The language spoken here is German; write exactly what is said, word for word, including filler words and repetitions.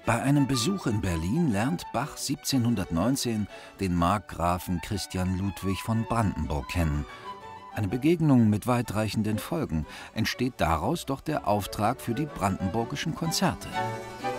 Bei einem Besuch in Berlin lernt Bach siebzehnhundertneunzehn den Markgrafen Christian Ludwig von Brandenburg kennen. Eine Begegnung mit weitreichenden Folgen. Entsteht daraus doch der Auftrag für die brandenburgischen Konzerte.